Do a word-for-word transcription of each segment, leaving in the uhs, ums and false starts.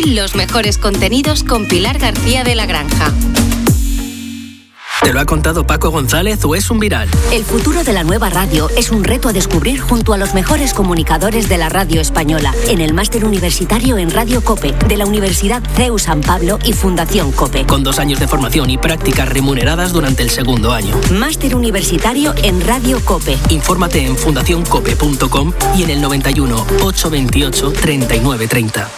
los mejores contenidos con Pilar García de la Granja. ¿Te lo ha contado Paco González o es un viral? El futuro de la nueva radio es un reto a descubrir junto a los mejores comunicadores de la radio española en el Máster Universitario en Radio COPE de la Universidad C E U San Pablo y Fundación COPE. Con dos años de formación y prácticas remuneradas durante el segundo año. Máster Universitario en Radio COPE. Infórmate en fundación cope punto com y en el noventa y uno, ochocientos veintiocho, treinta y nueve treinta.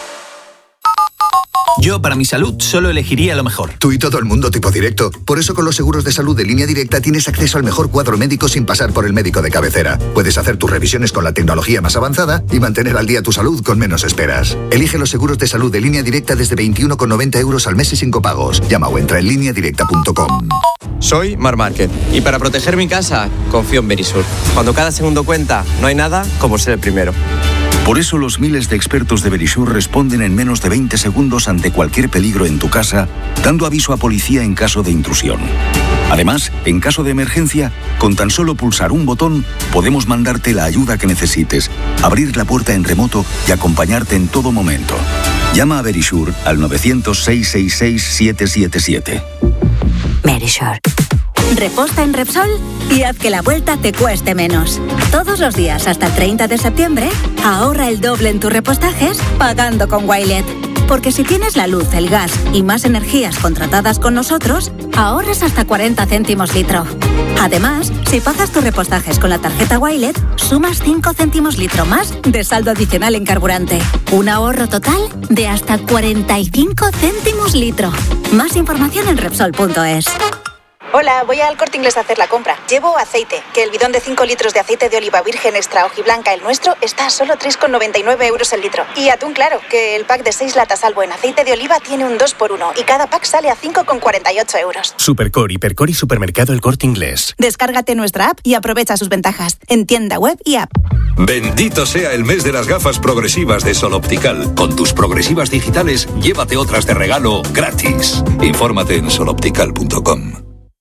Yo, para mi salud, solo elegiría lo mejor. Tú y todo el mundo tipo directo. Por eso con los seguros de salud de Línea Directa tienes acceso al mejor cuadro médico sin pasar por el médico de cabecera. Puedes hacer tus revisiones con la tecnología más avanzada y mantener al día tu salud con menos esperas. Elige los seguros de salud de Línea Directa desde veintiuno con noventa euros al mes y sin copagos. Llama o entra en línea directa punto com. Soy Mar Márquez y para proteger mi casa confío en Verisur. Cuando cada segundo cuenta, no hay nada como ser el primero. Por eso los miles de expertos de Verisur responden en menos de veinte segundos ante cualquier peligro en tu casa, dando aviso a policía en caso de intrusión. Además, en caso de emergencia, con tan solo pulsar un botón, podemos mandarte la ayuda que necesites, abrir la puerta en remoto y acompañarte en todo momento. Llama a Verisur al novecientos, seiscientos sesenta y seis, siete siete siete. Verisur. Reposta en Repsol y haz que la vuelta te cueste menos. Todos los días hasta el treinta de septiembre, ahorra el doble en tus repostajes pagando con Wilet. Porque si tienes la luz, el gas y más energías contratadas con nosotros, ahorras hasta cuarenta céntimos litro. Además, si pagas tus repostajes con la tarjeta Wilet, sumas cinco céntimos litro más de saldo adicional en carburante. Un ahorro total de hasta cuarenta y cinco céntimos litro. Más información en Repsol punto es. Hola, voy al Corte Inglés a hacer la compra. Llevo aceite, que el bidón de cinco litros de aceite de oliva virgen extra hojiblanca, el nuestro, está a solo tres con noventa y nueve euros el litro. Y atún claro, que el pack de seis latas Albo en aceite de oliva tiene un dos por uno y cada pack sale a cinco con cuarenta y ocho euros. Supercor, Hipercor y Supermercado El Corte Inglés. Descárgate nuestra app y aprovecha sus ventajas en tienda web y app. Bendito sea el mes de las gafas progresivas de Sol Optical. Con tus progresivas digitales, llévate otras de regalo gratis. Infórmate en sol optical punto com.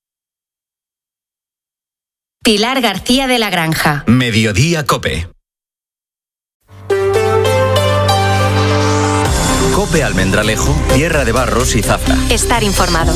Pilar García de la Granja. Mediodía COPE. COPE Almendralejo, Tierra de Barros y Zafra. Estar informado.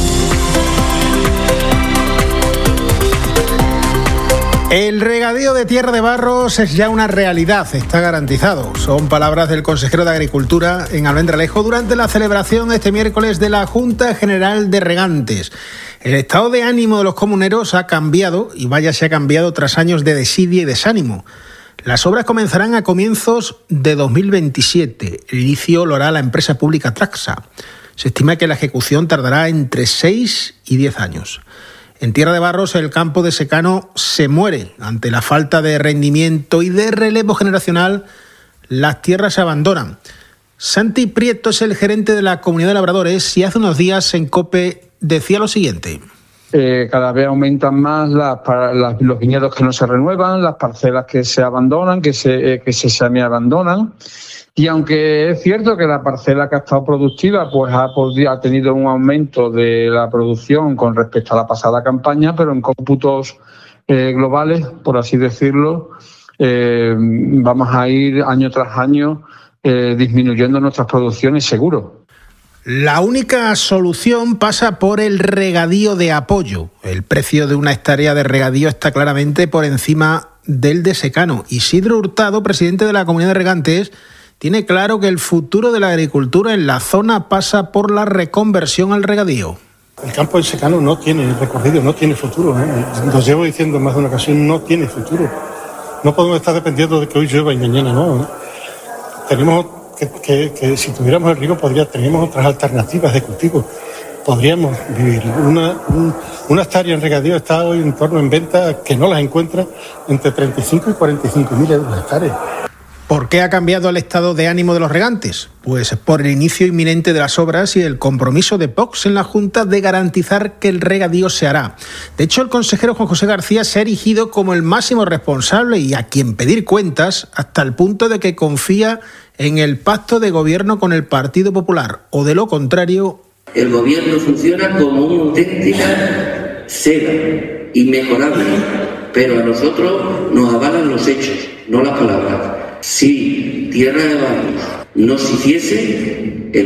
El regadío de Tierra de Barros es ya una realidad, está garantizado. Son palabras del consejero de Agricultura en Almendralejo durante la celebración este miércoles de la Junta General de Regantes. El estado de ánimo de los comuneros ha cambiado, y vaya se ha cambiado tras años de desidia y desánimo. Las obras comenzarán a comienzos de dos mil veintisiete. El inicio lo hará la empresa pública Traxa. Se estima que la ejecución tardará entre seis y diez años. En Tierra de Barros, el campo de secano se muere. Ante la falta de rendimiento y de relevo generacional, las tierras se abandonan. Santi Prieto es el gerente de la Comunidad de Labradores y hace unos días en COPE decía lo siguiente. Eh, cada vez aumentan más las, las, los viñedos que no se renuevan, las parcelas que se abandonan, que se, eh, que se semi-abandonan. Y aunque es cierto que la parcela que ha estado productiva pues ha, ha tenido un aumento de la producción con respecto a la pasada campaña, pero en cómputos eh, globales, por así decirlo, eh, vamos a ir año tras año eh, disminuyendo nuestras producciones seguro. La única solución pasa por el regadío de apoyo. El precio de una hectárea de regadío está claramente por encima del de secano. Isidro Hurtado, presidente de la Comunidad de Regantes, tiene claro que el futuro de la agricultura en la zona pasa por la reconversión al regadío. El campo de secano no tiene recorrido, no tiene futuro, ¿eh? Lo llevo diciendo en más de una ocasión, no tiene futuro. No podemos estar dependiendo de que hoy llueva y mañana no, ¿eh? Tenemos que, que, que si tuviéramos el riego, podría, tenemos otras alternativas de cultivo. Podríamos vivir. Una, un, una hectárea en regadío está hoy en torno en venta, que no las encuentra, entre treinta y cinco y cuarenta y cinco mil euros la hectárea. ¿Por qué ha cambiado el estado de ánimo de los regantes? Pues por el inicio inminente de las obras y el compromiso de Vox en la Junta de garantizar que el regadío se hará. De hecho, el consejero Juan José García se ha erigido como el máximo responsable y a quien pedir cuentas, hasta el punto de que confía en el pacto de gobierno con el Partido Popular, o de lo contrario... El gobierno funciona como una auténtica seda, inmejorable, pero a nosotros nos avalan los hechos, no las palabras. Si Tierra de Barros no se hiciese, el